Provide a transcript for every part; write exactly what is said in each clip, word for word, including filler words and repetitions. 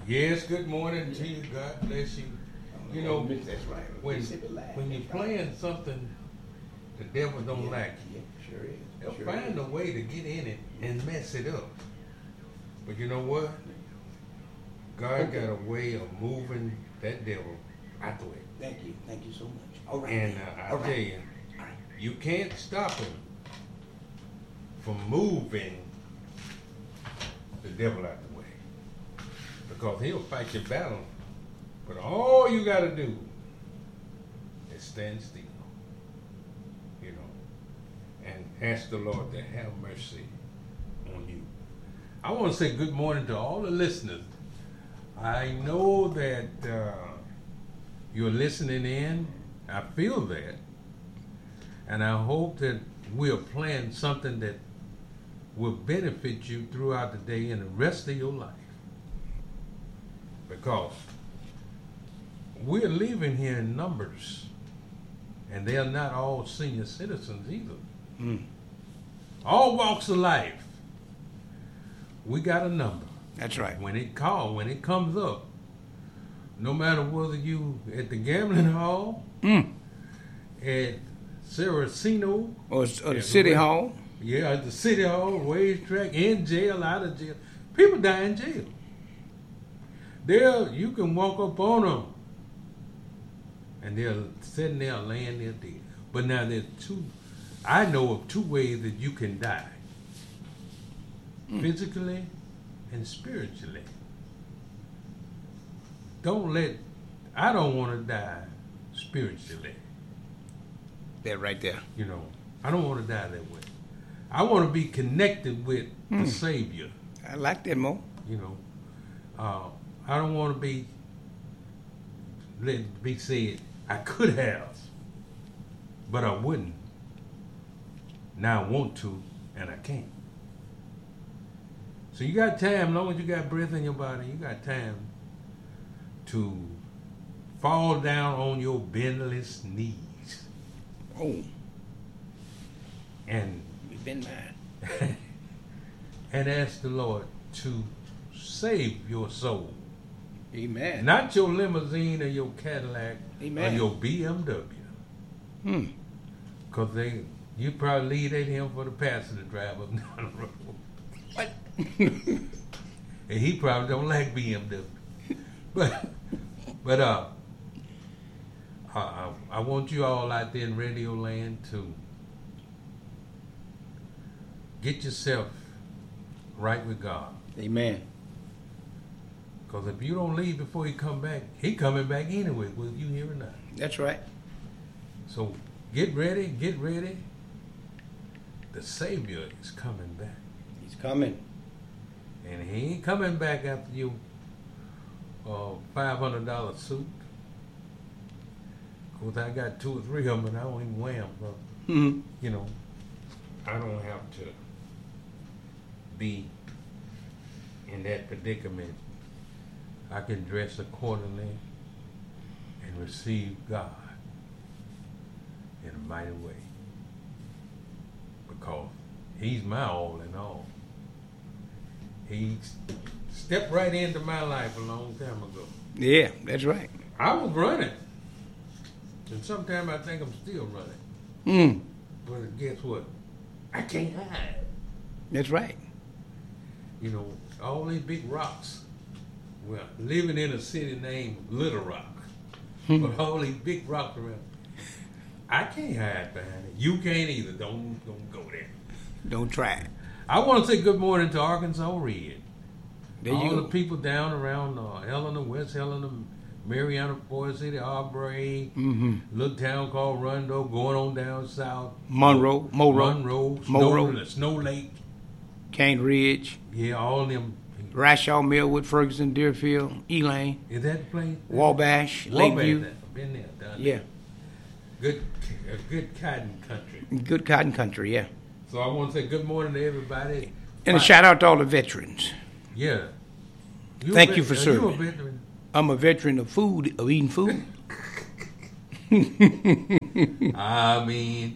Yes, good morning to you. God bless you. You know, That's right. when when you're playing something the devil don't yeah, like, yeah, sure is. he'll Sure find is. a way to get in it and mess it up. But you know what? God Okay. got a way of moving that devil out the way. Thank you. Thank you so much. All right. And uh, I All tell right. you, All right. you can't stop him from moving the devil out the way. Because he'll fight your battle. But all you got to do is stand still, you know, and ask the Lord to have mercy on you. I want to say good morning to all the listeners. I know that uh, you're listening in. I feel that. And I hope that we're playing something that will benefit you throughout the day and the rest of your life. Because we're living here in numbers, and they're not all senior citizens either. Mm. All walks of life. We got a number. That's right. When it calls, when it comes up, no matter whether you at the gambling hall, Mm. at Saraceno, Or, s- or the Yeah, city the way- hall. yeah, at the city hall, racetrack, in jail, out of jail, people die in jail. There, you can walk up on them, and they're sitting there laying there dead. But now there's two. I know of two ways that you can die: physically and spiritually. Don't let. I don't want to die spiritually. That right there. You know, I don't want to die that way. I want to be connected with the Savior. I like that more. You know, uh, I don't want to be let it be said I could have, but I wouldn't. Now I want to, and I can't. So you got time, as long as you got breath in your body, you got time to fall down on your bendless knees Oh, and we've been mine. and ask the Lord to save your soul. Amen. Not your limousine or your Cadillac Amen. or your B M W. Hmm. Because they, you probably lead at him for the passenger to drive up and down the road. What? And he probably don't like B M W. But, but uh, I, I, I want you all out there in Radio Land to get yourself right with God. Amen. Because if you don't leave before he come back, he coming back anyway, whether you here or not. That's right. So get ready, get ready. The Savior is coming back. He's coming. And he ain't coming back after your uh, five hundred dollars suit. Because I got two or three of them and I don't even wear them. But, Hmm. you know, I don't have to be in that predicament. I can dress accordingly and receive God in a mighty way. Because he's my all in all. He stepped right into my life a long time ago. Yeah, that's right. I was running. And sometimes I think I'm still running. Hmm. But guess what? I can't hide. That's right. You know, all these big rocks. Well, living in a city named Little Rock. But all these big rocks around. I can't hide behind it. You can't either. Don't don't go there. Don't try it. I want to say good morning to Arkansas Red. There all you the go. people down around uh, Helena, West Helena, Mariana, Forest City, Aubrey, Mm-hmm. little town called Rondo, going on down south. Monroe, Monroe, Monroe, Monroe. Snow, Snow Lake. Cane Ridge, Yeah, all them. Rashaw, Millwood, Ferguson, Deerfield, Elaine, Is that the place? Wabash, Wabash, Lakeview. I've been there, done Yeah, Good, a good cotton country. good cotton country, yeah. So I want to say good morning to everybody. And a Bye. shout out to all the veterans. Yeah. a Thank vet- you for are serving. You a veteran? I'm a veteran of food, of eating food. I mean,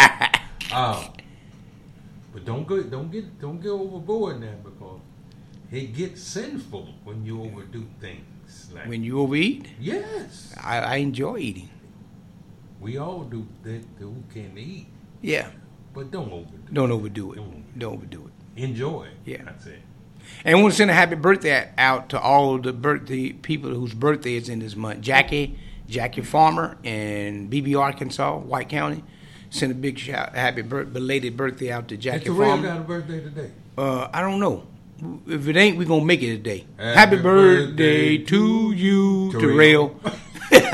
uh, but don't go, don't get, don't get overboard now because it gets sinful when you overdo things. Like, When you overeat, yes, I, I enjoy eating. we all do that. Who can eat, Yeah. but don't overdo. Don't overdo it. Don't. Don't overdo it. Enjoy. Yeah. That's it. And I want to send a happy birthday out to all the birthday people whose birthday is in this month. Jackie, Jackie Farmer in B B, Arkansas, White County. Send a big shout, happy bir- belated birthday out to Jackie It's Terrell Farmer. got a birthday today. Uh, I don't know. If it ain't, we gonna make it today. Happy Happy, birthday, birthday to you, Terrell. Terrell.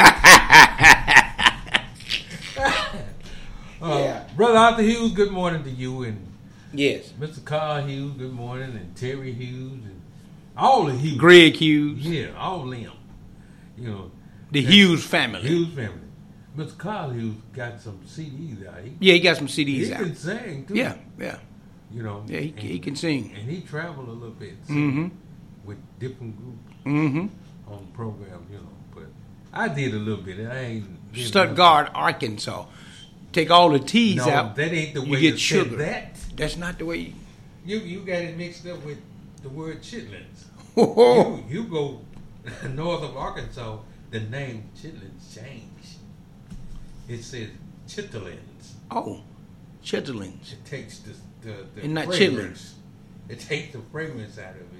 Uh, Brother Arthur Hughes, good morning to you, and Yes. Mister Carl Hughes, good morning, and Terry Hughes, and all the Hughes. Greg Hughes. Yeah, all of them. You know, The that- Hughes family. Hughes family. Mister Carl Hughes got some C Ds out. He, Yeah, he got some C Ds he out. can sing too. Yeah, yeah. You know. Yeah, he, and, he can sing. And he traveled a little bit so, Mm-hmm. with different groups Mm-hmm. on programs, you know. But I did a little bit. I ain't did Stuttgart, Arkansas. Take all the T's No, out. that ain't the you way get to sugar. say that. That's not the way you... You you got it mixed up with the word chitlins. Oh, You, you go north of Arkansas, the name chitlins changed. It says chitlins. oh, chitterlings. It takes the the, the And not fragrance. It takes the fragrance out of it.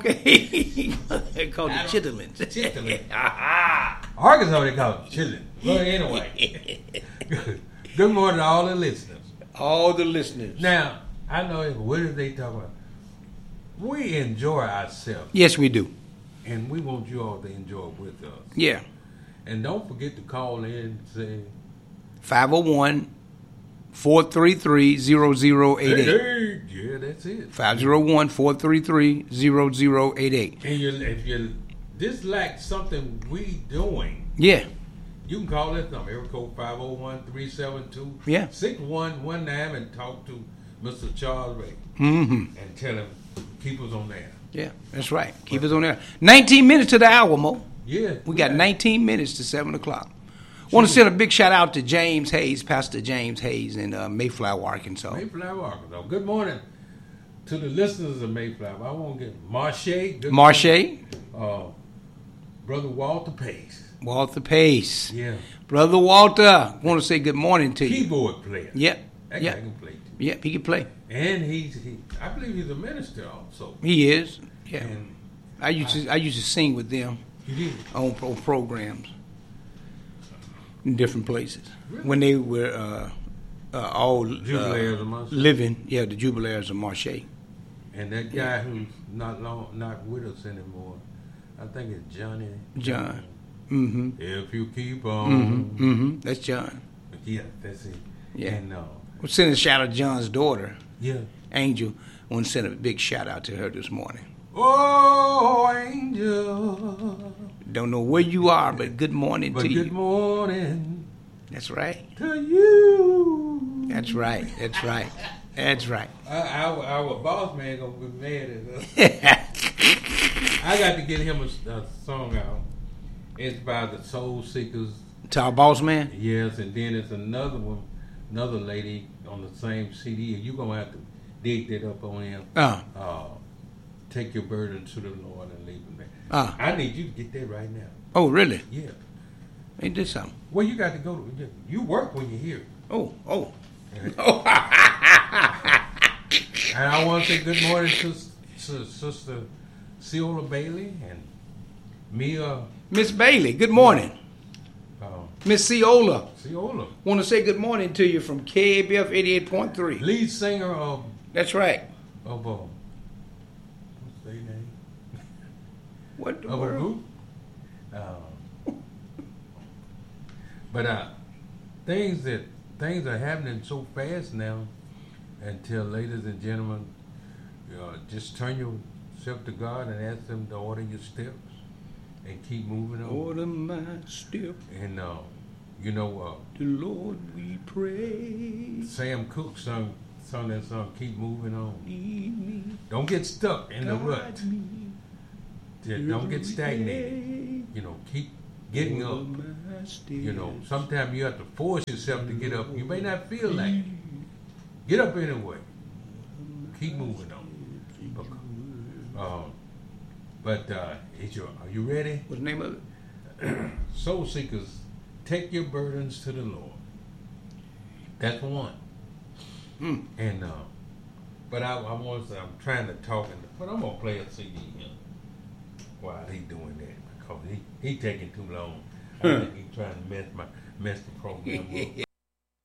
Okay. They call it I don't- chitterlings. Chitlins. Aha. Arkansas they call it chitlins. Well, anyway. Good morning to all the listeners. All the listeners. Now, I know what are they talking about? We enjoy ourselves, Yes, we do. and we want you all to enjoy it with us. Yeah. And don't forget to call in and say, five oh one, four three three, zero zero eight hey, eight. hey, yeah, that's it. five oh one, four three three, zero zero eight eight. And you, if you dislike something we doing, Yeah. you can call this number, area code five oh one, three seven two, Yeah. six one one nine, and talk to Mister Charles Ray Mm-hmm. and tell him, keep us on there. Yeah, that's right. Keep us on there. nineteen minutes to the hour, Mo. Yeah. We got nineteen minutes to seven o'clock. Want to send a big shout out to James Hayes, Pastor James Hayes in uh, Mayflower, Arkansas. Mayflower, Arkansas. Good morning to the listeners of Mayflower. I want to get Marche. Good Marche, morning. Uh, Brother Walter Pace. Walter Pace. Yeah. Brother Walter, want to say good morning to you. Keyboard player. Yep, That yep, guy can play too. yep, he can play. And he's, he, I believe he's a minister also. He is. Yeah. And I used to I used to sing with them he did. on, on programs in different places Really? when they were uh, uh, all Jubilaires uh, of Marche. living. Yeah, the Jubilaires of Marche. And that guy who's not long, not with us anymore, I think it's Johnny. John. Mm-hmm. If you keep on. Mm-hmm. Mm-hmm. That's John. Yeah, that's it. Yeah. And, uh, We're sending a shout out to John's daughter, yeah. Angel. I want to send a big shout out to her this morning. Oh, angel. Don't know where you are, but good morning But to good you. morning That's right. to you. That's right. That's right. That's right. Uh, our, our boss man gonna be mad at us. I got to get him a, a song out. It's by the Soul Seekers. To our boss man. Yes, and then it's another one, another lady on the same C D. You gonna have to dig that up on him. Uh, Uh, take your burden to the Lord and leave him there. uh. I need you to get that right now. Oh, really? Yeah. Ain't this something? Well, you got to go to. You work when you hear it. Oh, oh. And I want to say good morning to, to Sister Ciola Bailey and Mia Miss Bailey, good morning. uh, Miss Ciola, Ciola, want to say good morning to you from K A B F eighty-eight point three. lead singer of That's right. of uh, what's their name What the of a world? group. Uh, but uh, things that things are happening so fast now. Until, ladies and gentlemen, uh, just turn yourself to God and ask Him to order your steps and keep moving on. Order my step, And uh, you know, the Lord we pray. uh, Sam Cooke sung sung that song, "Keep Moving On." Lead me, Don't get stuck in the rut. guide me, Yeah, Don't get stagnated. every You know, keep getting order up. my steps. You know, sometimes you have to force yourself to get up. You may not feel like it. Get up anyway. Keep moving on. Uh, But uh, it's your, are you ready? What's the name of it? Soul Seekers, take your burdens to the Lord. That's one. Mm. And uh, but I, I was I'm trying to talk, and, but I'm gonna play a C D here while he doing that because he he taking too long. I think he trying to mess my mess the program up.